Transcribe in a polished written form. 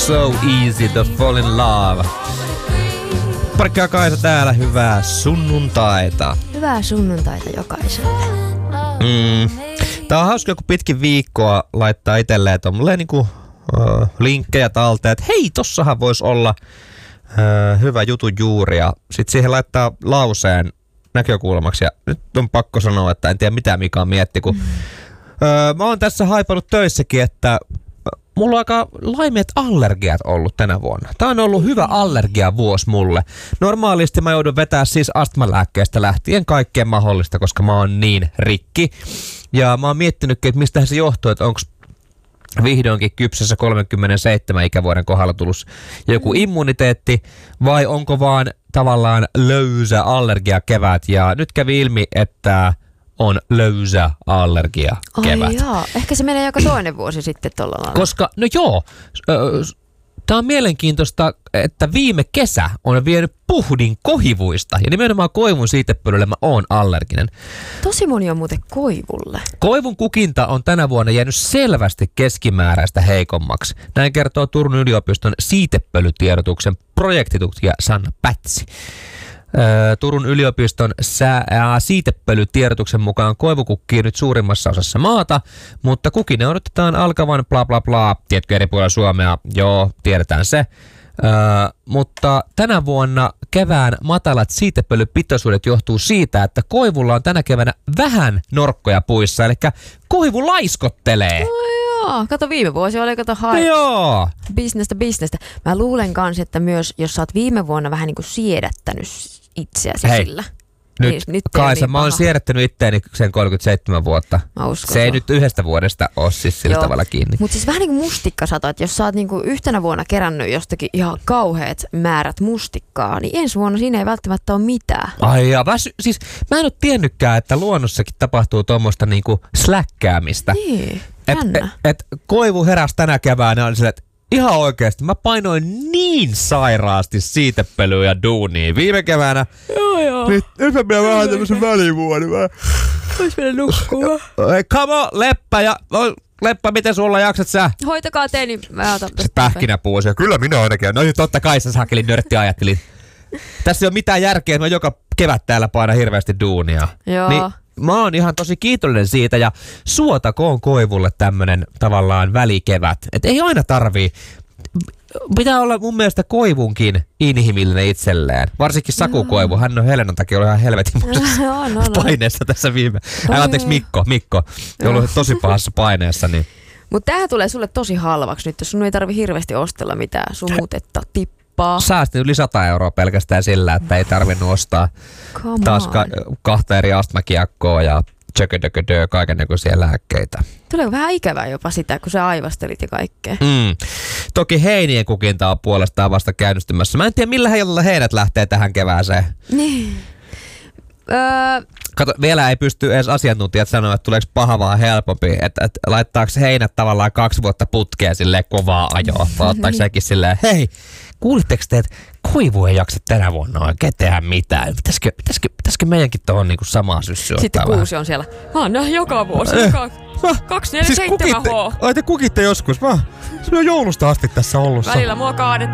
So easy to fall in love. Parkkaa Kaisa täällä, hyvää sunnuntaita. Hyvää sunnuntaita jokaiselle. Tää on hauska, kun pitkin viikkoa laittaa itselleen tommoleen niinku linkkejä talteen, että hei, tossahan voisi olla hyvä jutun juuri. Ja sit siihen laittaa lauseen näkökulmaksi. Ja nyt on pakko sanoa, että en tiedä mitä Mika mietti, kun mä oon tässä haipannut töissäkin, että mulla on aika laimeet allergiat ollut tänä vuonna. Tää on ollut hyvä allergiavuosi mulle. Normaalisti mä joudun vetää siis astmalääkkeestä lähtien kaikkea mahdollista, koska mä oon niin rikki. Ja mä oon miettinytkin, että mistähän se johtuu, että onko vihdoinkin kypsässä 37 ikävuoden kohdalla tullut joku immuniteetti, vai onko vaan tavallaan löysä allergia kevät. Ja nyt kävi ilmi, että on löysä allergia kevät. Ai jaa, ehkä se menee joka toinen vuosi sitten tuolla lailla. Koska, no joo, tää on mielenkiintoista, että viime kesä on vienyt puhdin kohivuista. Ja nimenomaan koivun siitepölylle mä oon allerginen. Tosi moni on muuten koivulle. Koivun kukinta on tänä vuonna jäänyt selvästi keskimääräistä heikommaksi. Näin kertoo Turun yliopiston siitepölytiedotuksen projektitutkija Sanna Pätsi. Turun yliopiston siitepölytiedotuksen mukaan koivu kukkii nyt suurimmassa osassa maata, mutta kukin odotetaan alkavan bla bla bla, tiedätkö eri puolilla Suomea, joo, tiedetään se. Mutta tänä vuonna kevään matalat siitepölypitoisuudet johtuu siitä, että koivulla on tänä keväänä vähän norkkoja puissa, eli koivu laiskottelee. No joo, kato viime vuosi oli joo. Bisnestä. Mä luulen kans, että myös jos sä oot viime vuonna vähän niinku siedättänyt itseäsi sillä. Nyt Kaisa, mä oon siedättänyt itteeni sen 37 vuotta. Se ei nyt yhdestä vuodesta ole siis sillä tavalla kiinni. Mutta siis vähän niin kuin mustikkasato, että jos sä oot niinku yhtenä vuonna kerännyt jostakin ihan kauheat määrät mustikkaa, niin ensi vuonna siinä ei välttämättä ole mitään. Ai ja siis mä en ole tiennytkään, että luonnossakin tapahtuu tuommoista niinku släkkäämistä. Niin, jännä. Et koivu heräsi tänä keväänä on silleen, että ihan oikeesti, mä painoin niin sairaasti siitepölyä ja duunia viime keväänä. Joo. Nyt mä menen vähän tämmösen välivuoden. Vois mennä nukkumaan. Come on, Leppä, miten sulla jaksat sä? Hoitakaa te, niin mä otan tästä. Se pähkinäpuusi. Kyllä minä ainakin. No totta kai sä sakelin nörtti ajattelin. Tässä ei ole mitään järkeä, että mä joka kevät täällä paina hirveästi duunia. Joo. Niin, mä oon ihan tosi kiitollinen siitä ja suotakoon koivulle tämmönen tavallaan välikevät. Et ei aina tarvii. Pitää olla mun mielestä koivunkin inhimillinen itselleen. Varsinkin sakukoivu. Hän on Helenan takia ollut ihan helvetinmoisessa paineessa tässä anteeksi Mikko. On ollut tosi pahassa paineessa. Niin. Mutta tämähän tulee sulle tosi halvaksi nyt, jos sun ei tarvi hirveästi ostella mitään sumutetta, tippaa. Säästin yli 100 € pelkästään sillä, että ei tarvinnut ostaa taas kahta eri astmakiekkoa ja kaikennäköisiä lääkkeitä. Tulee vähän ikävää jopa sitä, kun sä aivastelit ja kaikkea. Toki heinien kukinta on puolestaan vasta käynnistymässä. Mä en tiedä, millä heillä heinät lähtee tähän kevääseen. Niin. Kato, vielä ei pysty edes asiantuntijat sanoa, että tuleeko paha vaan helpompi. Että laittaako heinät tavallaan 2 vuotta putkea silleen kovaa ajoa. Vai ottaako sekin silleen, hei, kuulitteko te, että koivu ei jaksa tänä vuonna oikein tehdä mitään. Pitäisikö meidänkin tuohon niinku samaa syssyä ottaa sitten kuusi on siellä. Mä oon joka vuosi. 247H. Ai te kukitte joskus. Se on joulusta asti tässä ollut. Välillä mua kaadetaan.